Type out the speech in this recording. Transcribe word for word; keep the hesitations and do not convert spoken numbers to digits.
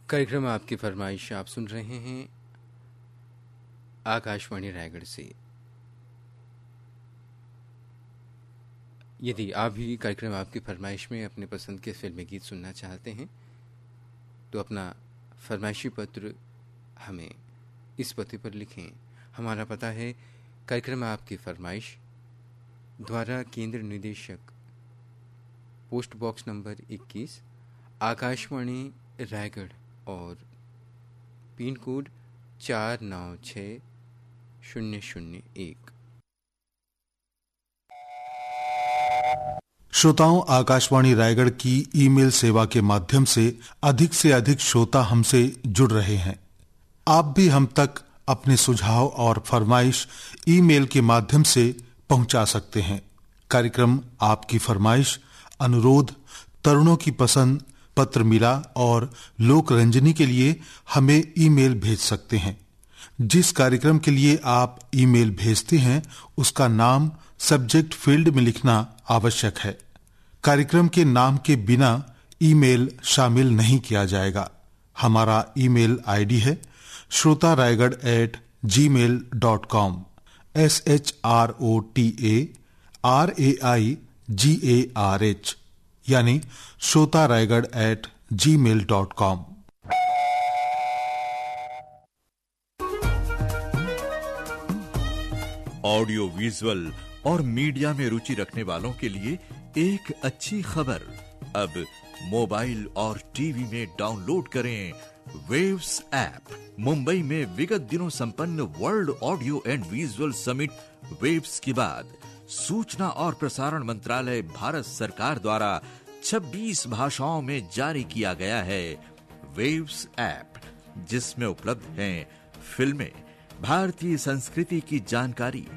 कार्यक्रम आपकी फरमाइश आप सुन रहे हैं आकाशवाणी रायगढ़ से। यदि आप भी कार्यक्रम आपकी फरमाइश में अपने पसंद के फिल्मी गीत सुनना चाहते हैं तो अपना फरमाइशी पत्र हमें इस पते पर लिखें। हमारा पता है कार्यक्रम आपकी फरमाइश, द्वारा केंद्र निदेशक, पोस्ट बॉक्स नंबर इक्कीस, आकाशवाणी रायगढ़ और पिन कोड चार नौ छः शून्य शून्य एक। श्रोताओं, आकाशवाणी रायगढ़ की ईमेल सेवा के माध्यम से अधिक से अधिक श्रोता हमसे जुड़ रहे हैं। आप भी हम तक अपने सुझाव और फरमाइश ईमेल के माध्यम से पहुंचा सकते हैं। कार्यक्रम आपकी फरमाइश, अनुरोध, तरुणों की पसंद, पत्र मिला और लोक रंजनी के लिए हमें ईमेल भेज सकते हैं। जिस कार्यक्रम के लिए आप ईमेल भेजते हैं उसका नाम सब्जेक्ट फील्ड में लिखना आवश्यक है। कार्यक्रम के नाम के बिना ईमेल शामिल नहीं किया जाएगा। हमारा ईमेल आईडी है श्रोता Raigarh eight ji mail dot com, S H R O T A R A I ji A R H, यानी श्रोता रायगढ़ एट जी mail dot com. Audio visual और मीडिया में रुचि रखने वालों के लिए एक अच्छी खबर। अब मोबाइल और टीवी में डाउनलोड करें वेव्स ऐप। मुंबई में विगत दिनों संपन्न world audio and visual summit waves के बाद सूचना और प्रसारण मंत्रालय भारत सरकार द्वारा छब्बीस भाषाओं में जारी किया गया है वेव्स ऐप, जिसमें उपलब्ध हैं फिल्में, भारतीय संस्कृति की जानकारी,